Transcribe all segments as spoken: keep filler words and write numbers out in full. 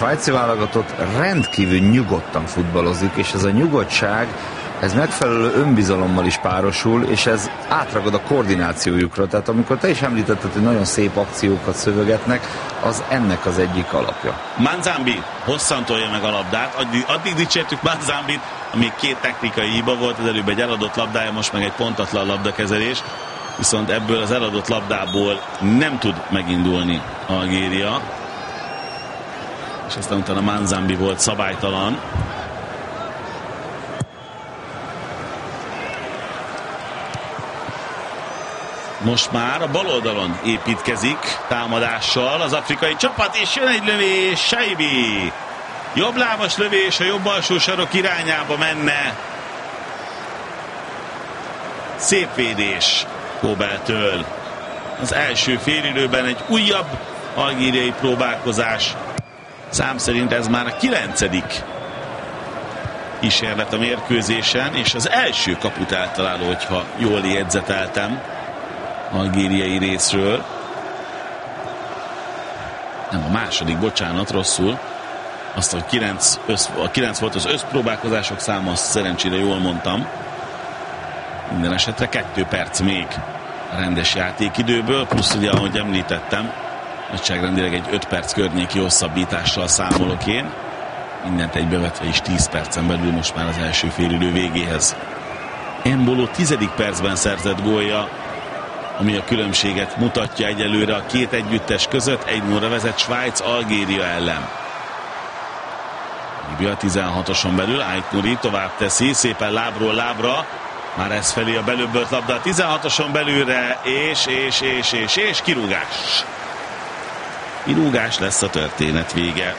A svájci válogatott rendkívül nyugodtan futballozik, és ez a nyugodtság, ez megfelelő önbizalommal is párosul, és ez átragad a koordinációjukra. Tehát amikor te is említetted, hogy nagyon szép akciókat szövegetnek, az ennek az egyik alapja. Manzambi hosszan tolja meg a labdát, addig, addig dicsértük Manzambit, ami két technikai hiba volt, az előbb egy eladott labdája, most meg egy pontatlan labdakezelés, viszont ebből az eladott labdából nem tud megindulni Algéria, és aztán utána Manzambi volt szabálytalan. Most már a bal oldalon építkezik támadással az afrikai csapat, és jön egy lövés, Saibi. Jobblábas lövés, a jobb alsó sarok irányába menne. Szép védés Kobeltől. Az első félidőben egy újabb algériai próbálkozás. Szám szerint ez már a kilencedik kísérlet a mérkőzésen, és az első kaput eltaláló, hogyha jól jegyzeteltem, algériai részről. Nem, a második, bocsánat, rosszul. Azt, hogy kilenc, össz, a kilenc volt az összpróbálkozások száma, azt szerencsére jól mondtam. Minden esetre kettő perc még a rendes játékidőből, plusz ugye, ahogy említettem, nagyságrendileg egy öt perc környéki hosszabbítással számolok én. Mindent egybevetve is tíz percen belül most már az első félidő végéhez. Embolo tizedik percben szerzett gólja, ami a különbséget mutatja egyelőre a két együttes között. egy nullra vezet Svájc Algéria ellen. Líbia tizenhatoson belül, Ait Nouri tovább teszi, szépen lábról lábra, már ez felé a belöbbölt labda a tizenhatoson belülre, és, és, és, és, és kirúgás. Kirúgás lesz a történet vége.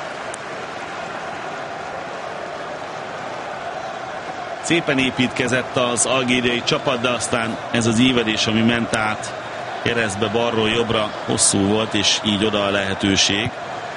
Szépen építkezett az algériai csapat, de aztán ez az ívedés, ami ment át keresztbe balról jobbra, hosszú volt, és így oda a lehetőség.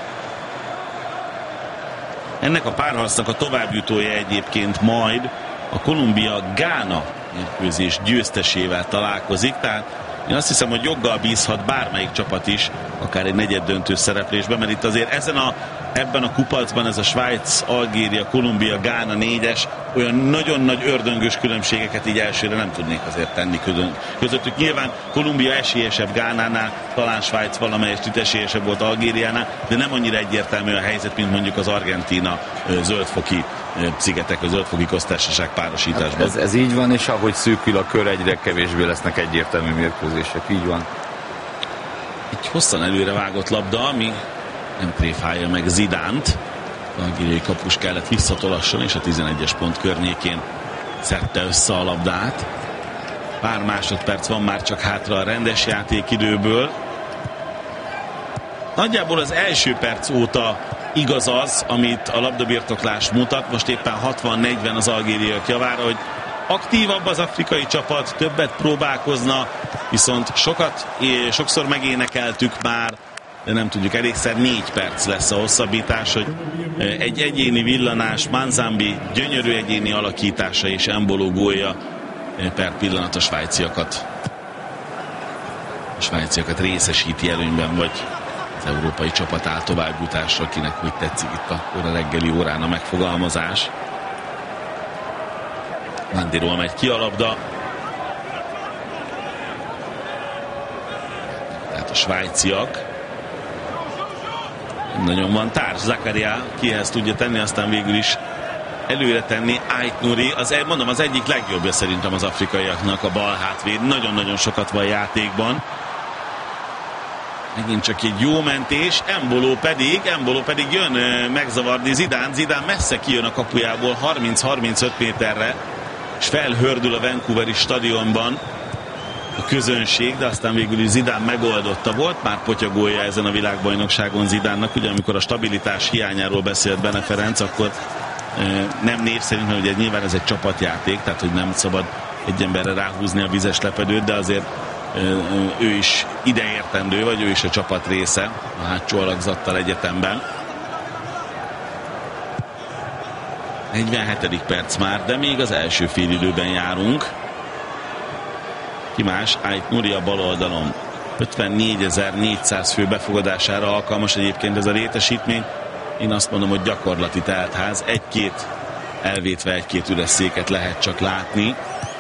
Ennek a párharcnak a továbbjutója egyébként majd a Kolumbia-Gána mérkőzés győztesével találkozik, tehát én azt hiszem, hogy joggal bízhat bármelyik csapat is, akár egy negyeddöntő szereplésben, mert itt azért ezen a, ebben a kupacban ez a Svájc, Algéria, Kolumbia, Gána négyes olyan nagyon nagy ördöngös különbségeket így elsőre nem tudnék azért tenni közöttük. Nyilván Kolumbia esélyesebb Gánánál, talán Svájc valamelyest itt esélyesebb volt Algériánál, de nem annyira egyértelmű a helyzet, mint mondjuk az Argentína zöldfoki szigetek, a zöldfoki köztársaság párosításban. Ez, ez így van, és ahogy szűkül a kör, egyre kevésbé lesznek egyértelmű mérkőzések, így van. Egy hosszan előre vágott labda, ami nem tréfálja meg Zidánt. A algériai kapus kellett visszatolasson, és a tizenegyes pont környékén szedte össze a labdát. Pár másodperc van már csak hátra a rendes játékidőből. Nagyjából az első perc óta igaz az, amit a labdabirtoklás mutat. Most éppen hatvan negyven az algériaiak javára, hogy aktívabb az afrikai csapat, többet próbálkozna, viszont sokat, sokszor megénekeltük már, de nem tudjuk, elégszer négy perc lesz a hosszabbítás, hogy egy egyéni villanás, Manzambi gyönyörű egyéni alakítása és Embolo gólja per pillanat a svájciakat a svájciakat részesíti előnyben, vagy az európai csapat áll továbbjutásra, akinek hogy tetszik itt a reggeli órán a megfogalmazás. Mandiról megy ki a labda. Tehát a svájciak. Nagyon van társ. Zakaria kihez tudja tenni, aztán végül is előre tenni Ait Nouri. Az, mondom, az egyik legjobbja szerintem az afrikaiaknak a bal hátvéd. Nagyon-nagyon sokat van játékban. Megint csak egy jó mentés. Embolo pedig, Embolo pedig jön megzavarni Zidán. Zidán messze kijön a kapujából harminc-harmincöt méterre, és felhördül a Vancouveri stadionban a közönség, de aztán végül is Zidán megoldotta. Volt már potyagolja ezen a világbajnokságon Zidánnak, ugye amikor a stabilitás hiányáról beszélt Bene Ferenc, akkor e, nem név szerint, hogy nyilván ez egy csapatjáték, tehát hogy nem szabad egy emberre ráhúzni a vizes lepedőt, de azért e, ő is ideértendő, vagy ő is a csapat része a hátsó alakzattal egyetemben. negyvenhetedik perc már, de még az első félidőben járunk. Ki más? Ait Nouri a bal ötvennégyezer-négyszáz fő befogadására alkalmas egyébként ez a létesítmény, Én azt mondom, hogy gyakorlati teltház. Egy-két elvétve egy-két üres széket lehet csak látni.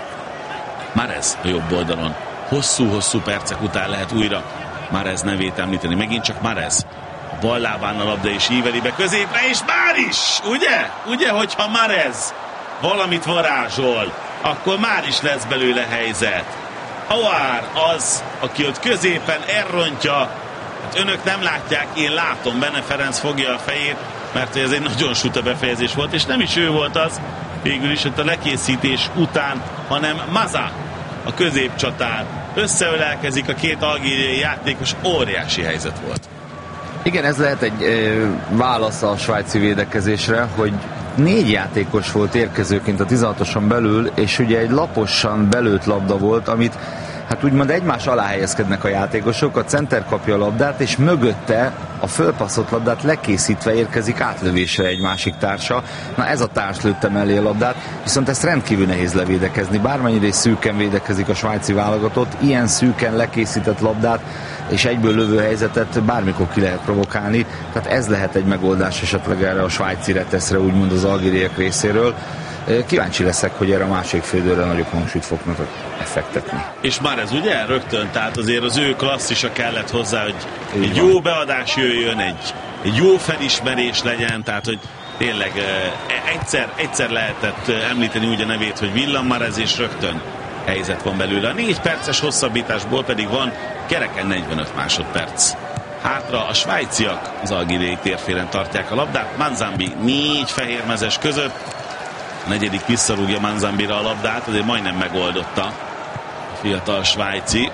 Marez a jobb oldalon. Hosszú-hosszú percek után lehet újra Marez nevét említeni. Megint csak Marez. A bal lábán a labda is íveli be középre, és már is! Ugye? Ugye, hogyha Marez valamit varázsol, akkor már is lesz belőle helyzet. Aouar az, aki ott középen elrontja. Hát önök nem látják, én látom, Bene Ferenc fogja a fejét, mert ez egy nagyon suta befejezés volt, és nem is ő volt az, végül is ott a lekészítés után, hanem Maza, a középcsatár. Összeölelkezik a két algériai játékos, óriási helyzet volt. Igen, ez lehet egy ö, válasz a svájci védekezésre, hogy négy játékos volt érkezőként a tizenhatoson belül, és ugye egy laposan belőtt labda volt, amit hát úgymond egymás alá helyezkednek a játékosok, a center kapja a labdát, és mögötte a fölpasszott labdát lekészítve érkezik átlövésre egy másik társa. Na ez a társ lőtte mellé a labdát, viszont ezt rendkívül nehéz levédekezni. Bármennyire is szűken védekezik a svájci válogatott, ilyen szűken lekészített labdát és egyből lövő helyzetet bármikor ki lehet provokálni. Tehát ez lehet egy megoldás esetleg erre a svájci reteszre, úgymond az algériek részéről. Kíváncsi leszek, hogy erre a másik félidőre nagyobb hangsúlyt fognak effektetni. És már ez ugye rögtön, tehát azért az ő klasszisa kellett hozzá, hogy így egy van. Jó beadás jöjjön, egy, egy jó felismerés legyen, tehát hogy tényleg egyszer, egyszer lehetett említeni úgy a nevét, hogy William Marez, és rögtön helyzet van belőle. A négy perces hosszabbításból pedig van kereken negyvenöt másodperc. Hátra a svájciak az algériai térfélen tartják a labdát, Manzambi négy fehérmezes között. A negyedik visszarúgja Manzambira a labdát, azért majdnem megoldotta a fiatal svájci.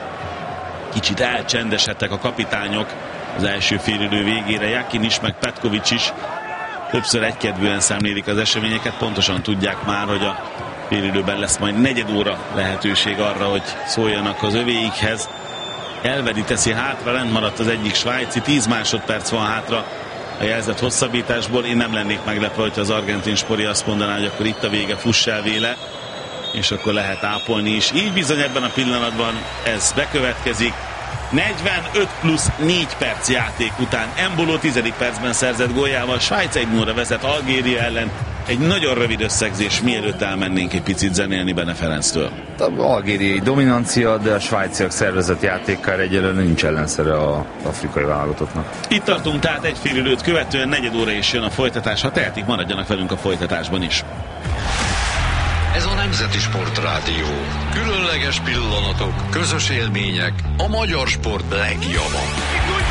Kicsit elcsendesedtek a kapitányok az első félidő végére. Jakin is, meg Petkovics is többször egykedvűen szemlélik az eseményeket. Pontosan tudják már, hogy a félidőben lesz majd negyed óra lehetőség arra, hogy szóljanak az övéikhez. Elvedi teszi hátra, lent maradt az egyik svájci, tíz másodperc van hátra a jelzett hosszabbításból. Én nem lennék meglepve, hogyha az argentin spori azt mondaná, hogy akkor itt a vége, fuss el véle, és akkor lehet ápolni is. Így bizony ebben a pillanatban ez bekövetkezik. negyvenöt plusz négy perc játék után Embolo tizedik percben szerzett góljával Svájc egy nulla vezet Algéria ellen. Egy nagyon rövid összegzés, mielőtt elmennénk egy picit zenélni Bene Ferenctől. A algériai dominancia, de a svájciak szervezett játékkal egyelőre nincs ellenszere az afrikai válogatottnak. Itt tartunk tehát egy fél időt követően, negyed óra is jön a folytatás. Ha tehetik, maradjanak velünk a folytatásban is. Ez a Nemzeti Sportrádió. Különleges pillanatok, közös élmények, a magyar sport legjava.